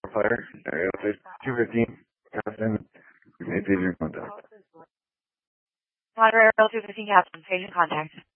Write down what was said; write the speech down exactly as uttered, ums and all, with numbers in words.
Fire, area two fifteen, Captain, you may please contact. Moderator two fifteen, Captain, patient contact.